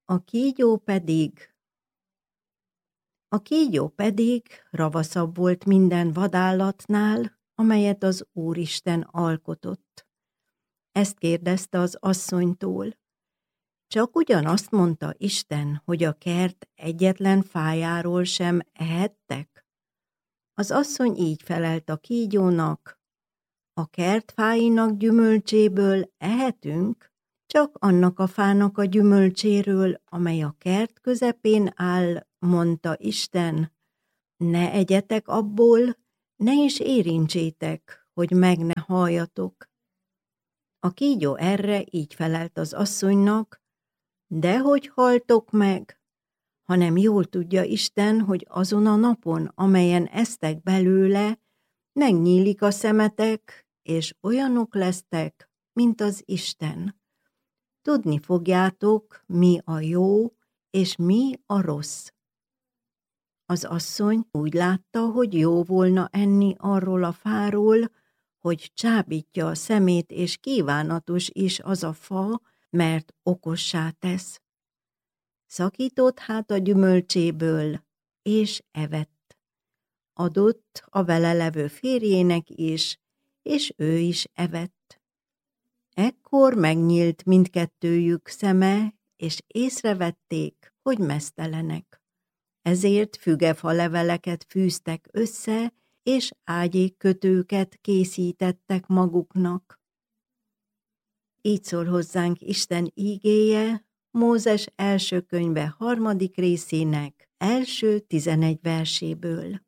A kígyó pedig ravaszabb volt minden vadállatnál, amelyet az Úristen alkotott. Ezt kérdezte az asszonytól. Csak ugyanazt mondta Isten, hogy a kert egyetlen fájáról sem ehettek? Az asszony így felelt a kígyónak: a kert fáinak gyümölcséből ehetünk, csak annak a fának a gyümölcséről, amely a kert közepén áll, mondta Isten. Ne egyetek abból, ne is érintsétek, hogy meg ne halljatok. A kígyó erre így felelt az asszonynak: dehogy haltok meg, hanem jól tudja Isten, hogy azon a napon, amelyen esztek belőle, megnyílik a szemetek, és olyanok lesztek, mint az Isten. Tudni fogjátok, mi a jó, és mi a rossz. Az asszony úgy látta, hogy jó volna enni arról a fáról, hogy csábítja a szemét, és kívánatos is az a fa, mert okossá tesz. Szakított hát a gyümölcséből, és evett. Adott a vele levő férjének is, és ő is evett. Ekkor megnyílt mindkettőjük szeme, és észrevették, hogy meztelenek. Ezért fügefa leveleket fűztek össze, és ágyékkötőket készítettek maguknak. Így szól hozzánk Isten ígéje, Mózes első könyve 3. részének első 11 verséből.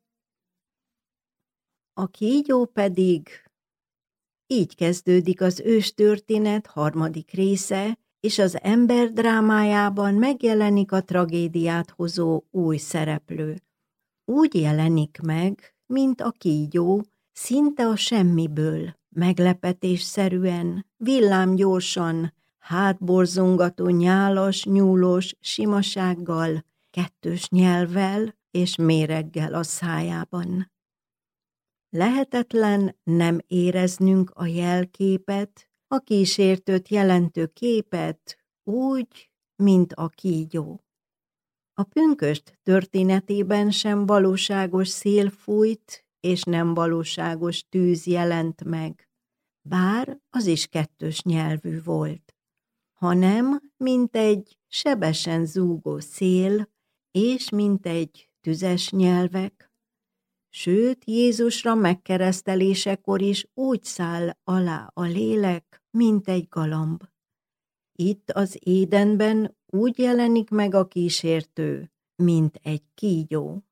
A kígyó pedig... Így kezdődik az őstörténet 3. része, és az ember drámájában megjelenik a tragédiát hozó új szereplő. Úgy jelenik meg, mint a kígyó, szinte a semmiből, meglepetésszerűen, villámgyorsan, hátborzongató nyálas, nyúlós simasággal, kettős nyelvvel és méreggel a szájában. Lehetetlen nem éreznünk a jelképet, a kísértőt jelentő képet úgy, mint a kígyó. A pünkösd történetében sem valóságos szél fújt, és nem valóságos tűz jelent meg, bár az is kettős nyelvű volt, hanem mint egy sebesen zúgó szél, és mint egy tüzes nyelvek. Sőt, Jézusra megkeresztelésekor is úgy száll alá a lélek, mint egy galamb. Itt az Édenben úgy jelenik meg a kísértő, mint egy kígyó.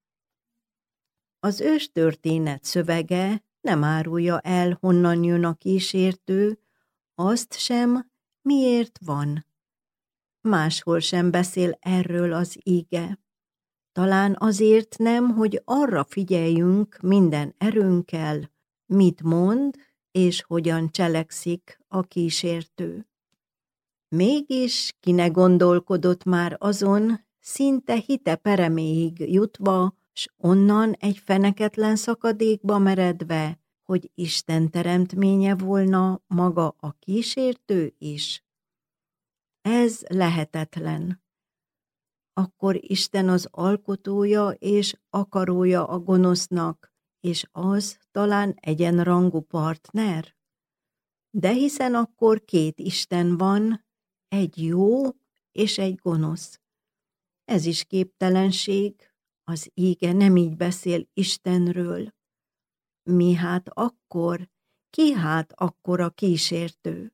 Az őstörténet szövege nem árulja el, honnan jön a kísértő, azt sem, miért van. Máshol sem beszél erről az íge. Talán azért nem, hogy arra figyeljünk minden erőnkkel, mit mond és hogyan cselekszik a kísértő. Mégis ki ne gondolkodott már azon, szinte hite pereméig jutva, s onnan egy feneketlen szakadékba meredve, hogy Isten teremtménye volna maga a kísértő is? Ez lehetetlen. Akkor Isten az alkotója és akarója a gonosznak, és az talán egyenrangú partner? De hiszen akkor két Isten van, egy jó és egy gonosz. Ez is képtelenség, az íge nem így beszél Istenről. Mi hát akkor, ki hát akkor a kísértő?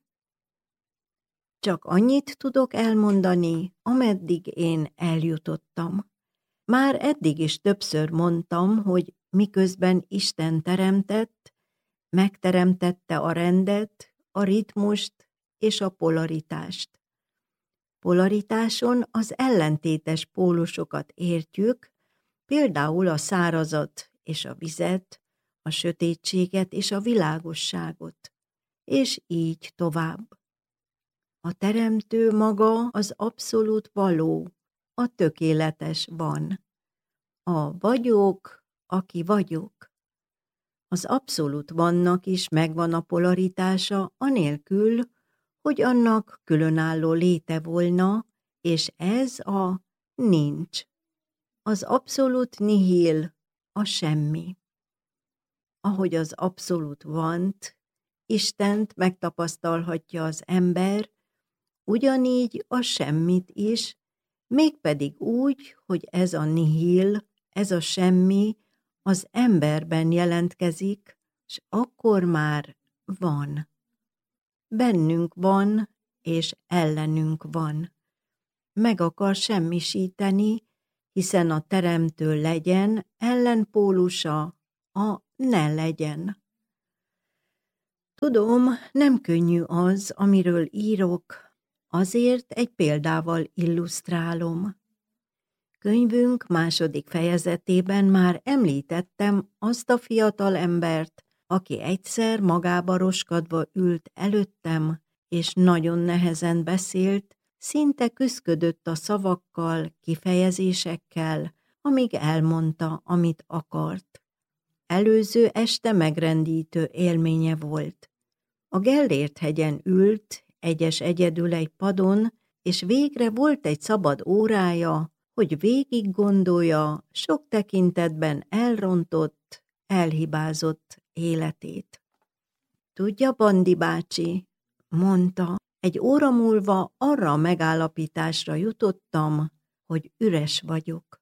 Csak annyit tudok elmondani, ameddig én eljutottam. Már eddig is többször mondtam, hogy miközben Isten teremtett, megteremtette a rendet, a ritmust és a polaritást. Polaritáson az ellentétes pólusokat értjük, például a szárazat és a vizet, a sötétséget és a világosságot, és így tovább. A teremtő maga az abszolút való, a tökéletes van. A vagyok, aki vagyok. Az abszolút vannak is megvan a polaritása, anélkül, hogy annak különálló léte volna, és ez a nincs. Az abszolút nihil, a semmi. Ahogy az abszolút vant, Istent megtapasztalhatja az ember, ugyanígy a semmit is, mégpedig úgy, hogy ez a nihil, ez a semmi az emberben jelentkezik, s akkor már van. Bennünk van, és ellenünk van. Meg akar semmisíteni, hiszen a teremtő legyen ellenpólusa a ne legyen. Tudom, nem könnyű az, amiről írok, azért egy példával illusztrálom. Könyvünk második fejezetében már említettem azt a fiatal embert, aki egyszer magába roskadva ült előttem, és nagyon nehezen beszélt, szinte küszködött a szavakkal, kifejezésekkel, amíg elmondta, amit akart. Előző este megrendítő élménye volt. A Gellért-hegyen ült, egyedül egy padon, és végre volt egy szabad órája, hogy végig gondolja sok tekintetben elrontott, elhibázott életét. Tudja, Bandi bácsi, mondta, egy óra múlva arra a megállapításra jutottam, hogy üres vagyok.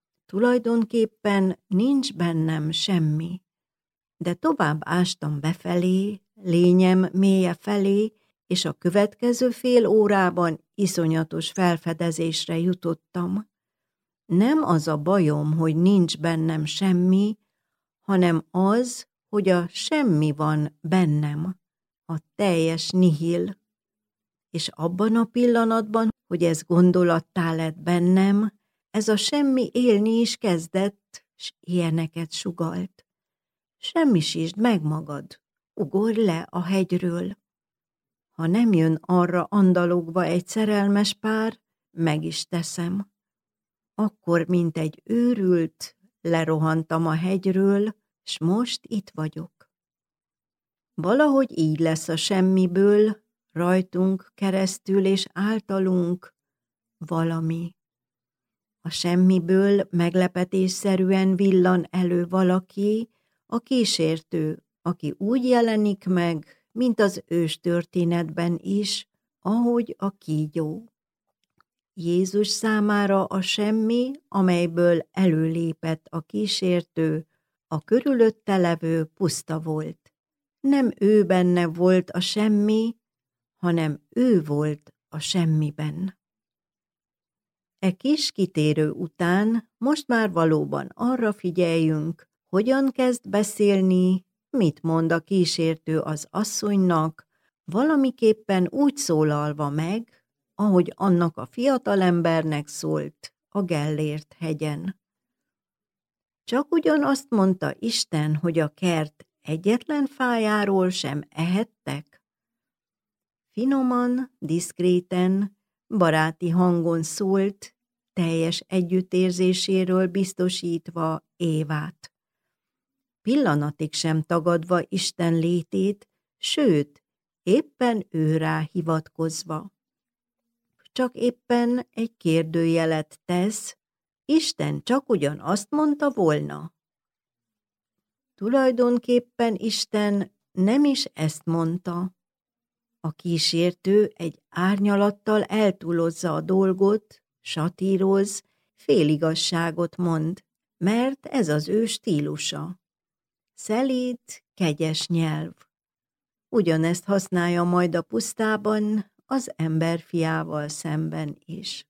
Tulajdonképpen nincs bennem semmi, de tovább ástam befelé, lényem mélye felé, és a következő fél órában iszonyatos felfedezésre jutottam. Nem az a bajom, hogy nincs bennem semmi, hanem az, hogy a semmi van bennem, a teljes nihil. És abban a pillanatban, hogy ez gondolattá lett bennem, ez a semmi élni is kezdett, s ilyeneket sugalt. Semmisítsd meg magad, ugorj le a hegyről. Ha nem jön arra andalogva egy szerelmes pár, meg is teszem. Akkor, mint egy őrült, lerohantam a hegyről, s most itt vagyok. Valahogy így lesz a semmiből, rajtunk keresztül és általunk valami. A semmiből meglepetésszerűen villan elő valaki, a kísértő, aki úgy jelenik meg, mint az őstörténetben is, ahogy a kígyó. Jézus számára a semmi, amelyből előlépett a kísértő, a körülötte levő puszta volt. Nem ő benne volt a semmi, hanem ő volt a semmiben. E kis kitérő után most már valóban arra figyeljünk, hogyan kezd beszélni, mit mond a kísértő az asszonynak, valamiképpen úgy szólalva meg, ahogy annak a fiatalembernek szólt a Gellért-hegyen. Csak ugyanazt mondta Isten, hogy a kert egyetlen fájáról sem ehettek? Finoman, diszkréten, baráti hangon szólt, teljes együttérzéséről biztosítva Évát. Pillanatig sem tagadva Isten létét, sőt, éppen őrá hivatkozva. Csak éppen egy kérdőjelet tesz, Isten csak ugyan azt mondta volna. Tulajdonképpen Isten nem is ezt mondta. A kísértő egy árnyalattal eltúlozza a dolgot, satíroz, féligasságot mond, mert ez az ő stílusa. Szelíd, kegyes nyelv. Ugyanezt használja majd a pusztában, az emberfiával szemben is.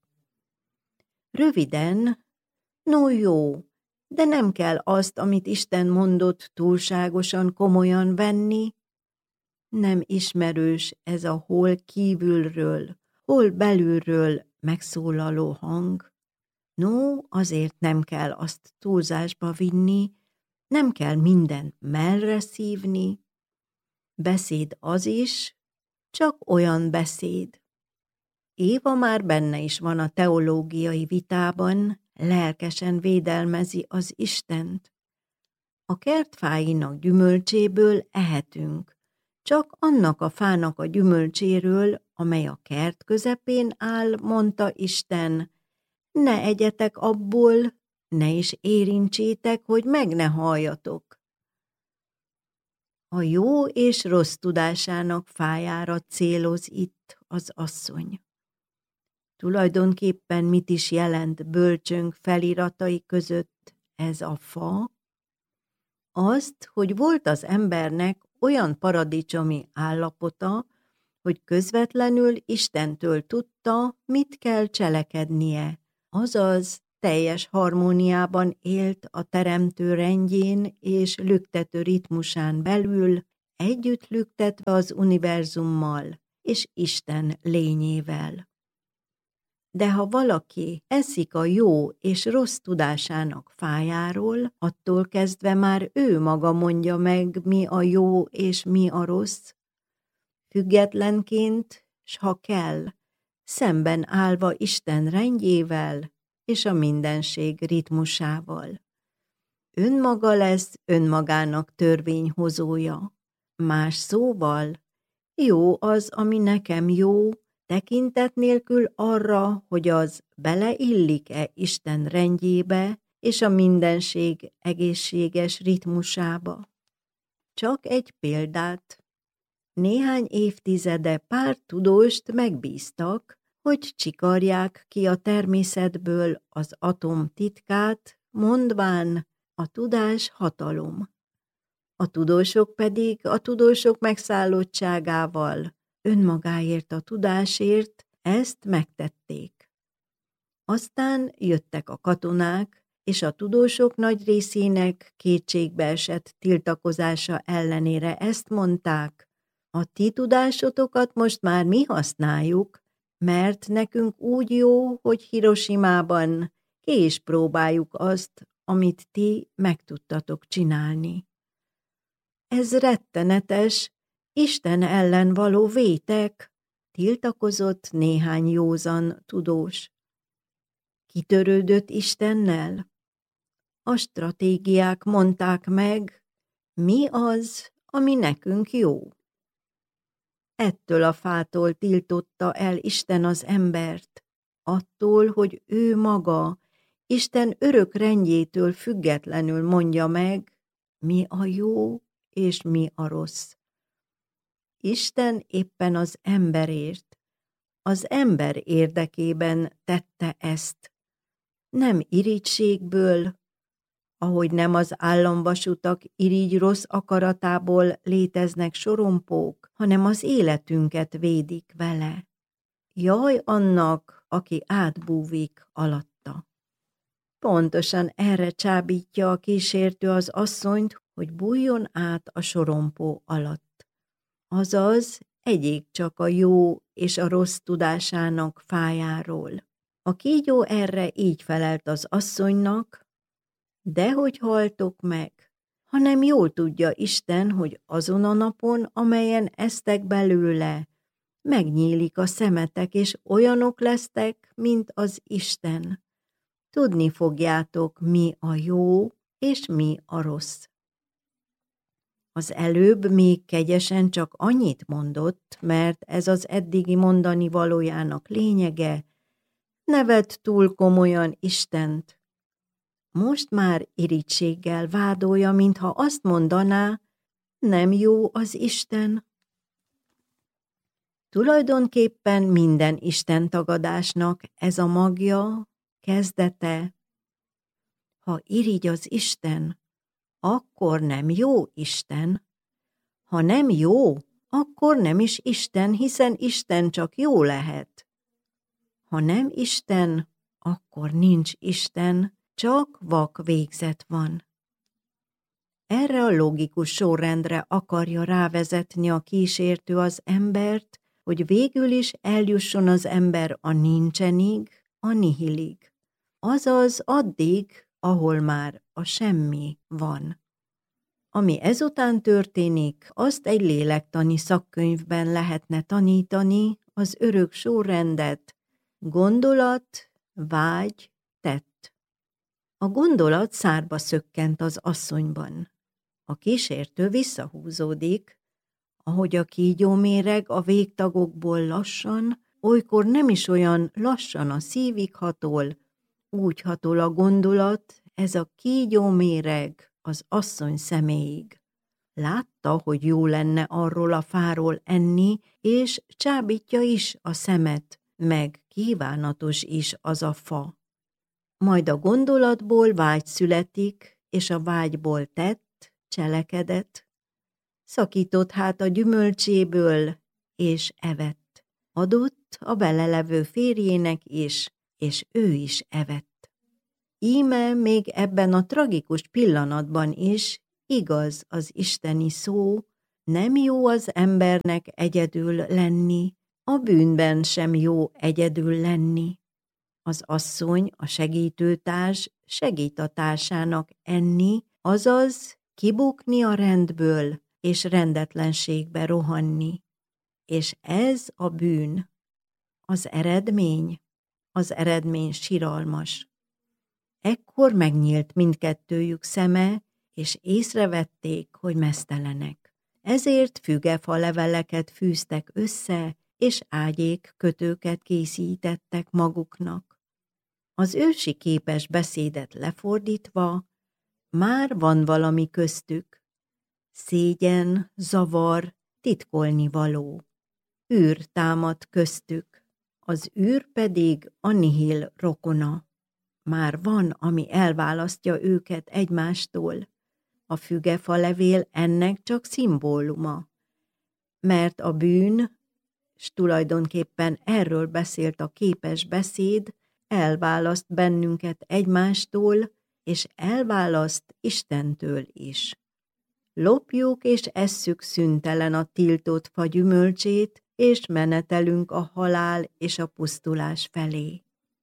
Röviden, no jó, de nem kell azt, amit Isten mondott, túlságosan komolyan venni. Nem ismerős ez a hol kívülről, hol belülről megszólaló hang. No, azért nem kell azt túlzásba vinni, nem kell mindent mellre szívni. Beszéd az is, csak olyan beszéd. Éva már benne is van a teológiai vitában, lelkesen védelmezi az Istent. A kertfáinak gyümölcséből ehetünk, csak annak a fának a gyümölcséről, amely a kert közepén áll, mondta Isten, ne egyetek abból, ne is érintsétek, hogy meg ne halljatok. A jó és rossz tudásának fájára céloz itt az asszony. Tulajdonképpen mit is jelent bölcsönk feliratai között ez a fa? Azt, hogy volt az embernek olyan paradicsomi állapota, hogy közvetlenül Istentől tudta, mit kell cselekednie, azaz teljes harmóniában élt a teremtő rendjén és lüktető ritmusán belül, együtt lüktetve az univerzummal és Isten lényével. De ha valaki eszik a jó és rossz tudásának fájáról, attól kezdve már ő maga mondja meg, mi a jó és mi a rossz, függetlenként, s ha kell, szemben állva Isten rendjével és a mindenség ritmusával. Önmaga lesz önmagának törvényhozója. Más szóval, jó az, ami nekem jó, tekintet nélkül arra, hogy az beleillik-e Isten rendjébe és a mindenség egészséges ritmusába. Csak egy példát. Néhány évtizede pár tudóst megbíztak, hogy csikarják ki a természetből az atom titkát, mondván, a tudás hatalom. A tudósok pedig a tudósok megszállottságával, önmagáért a tudásért ezt megtették. Aztán jöttek a katonák, és a tudósok nagy részének kétségbeesett tiltakozása ellenére ezt mondták, a ti tudásotokat most már mi használjuk, mert nekünk úgy jó, hogy Hirosimában ki is próbáljuk azt, amit ti meg tudtatok csinálni. Ez rettenetes, Isten ellen való vétek, tiltakozott néhány józan tudós. Kitörődött Istennel? A stratégiák mondták meg, mi az, ami nekünk jó. Ettől a fától tiltotta el Isten az embert, attól, hogy ő maga, Isten örök rendjétől függetlenül mondja meg, mi a jó és mi a rossz. Isten éppen az emberért, az ember érdekében tette ezt. Nem irigységből, ahogy nem az államvasutak irigy rossz akaratából léteznek sorompók, hanem az életünket védik vele. Jaj annak, aki átbúvik alatta. Pontosan erre csábítja a kísértő az asszonyt, hogy bújjon át a sorompó alatt. Azaz, egyék csak a jó és a rossz tudásának fájáról. A kígyó erre így felelt az asszonynak, dehogy haltok meg, hanem jól tudja Isten, hogy azon a napon, amelyen esztek belőle, megnyílik a szemetek, és olyanok lesztek, mint az Isten. Tudni fogjátok, mi a jó, és mi a rossz. Az előbb még kegyesen csak annyit mondott, mert ez az eddigi mondani valójának lényege, ne vedd túl komolyan Istent. Most már irigységgel vádolja, mintha azt mondaná, nem jó az Isten. Tulajdonképpen minden Isten tagadásnak ez a magja, kezdete. Ha irigy az Isten, akkor nem jó Isten. Ha nem jó, akkor nem is Isten, hiszen Isten csak jó lehet. Ha nem Isten, akkor nincs Isten, csak vak végzet van. Erre a logikus sorrendre akarja rávezetni a kísértő az embert, hogy végül is eljusson az ember a nincsenig, a nihilig. Azaz addig, ahol már a semmi van. Ami ezután történik, azt egy lélektani szakkönyvben lehetne tanítani, az örök sorrendet, gondolat, vágy, tett. A gondolat szárba szökkent az asszonyban. A kísértő visszahúzódik, ahogy a kígyóméreg a végtagokból lassan, olykor nem is olyan lassan a szívig hatol, úgy hatol a gondolat, ez a kígyóméreg az asszony szeméig. Látta, hogy jó lenne arról a fáról enni, és csábítja is a szemet, meg kívánatos is az a fa. Majd a gondolatból vágy születik, és a vágyból tett, cselekedet. Szakított hát a gyümölcséből, és evett. Adott a belelevő férjének is, és ő is evett. Íme még ebben a tragikus pillanatban is igaz az isteni szó, nem jó az embernek egyedül lenni, a bűnben sem jó egyedül lenni. Az asszony, a segítőtárs segít a társának enni, azaz kibukni a rendből, és rendetlenségbe rohanni. És ez a bűn. Az eredmény siralmas. Ekkor megnyílt mindkettőjük szeme, és észrevették, hogy meztelenek. Ezért fügefa leveleket fűztek össze, és ágyék kötőket készítettek maguknak. Az ősi képes beszédet lefordítva, már van valami köztük. Szégyen, zavar, titkolni való. Űr támad köztük, az űr pedig a nihil rokona. Már van, ami elválasztja őket egymástól. A fügefa levél ennek csak szimbóluma. Mert a bűn, s tulajdonképpen erről beszélt a képes beszéd, elválaszt bennünket egymástól, és elválaszt Istentől is. Lopjuk és esszük szüntelen a tiltott fa gyümölcsét, és menetelünk a halál és a pusztulás felé.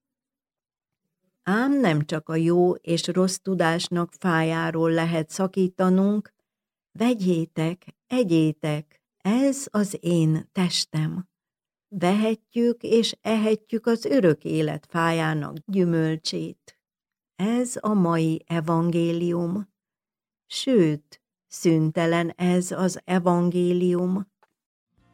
Ám nem csak a jó és rossz tudásnak fájáról lehet szakítanunk, vegyétek, egyétek, ez az én testem. Vehetjük és ehetjük az örök élet fájának gyümölcsét. Ez a mai evangélium. Sőt, szüntelen ez az evangélium.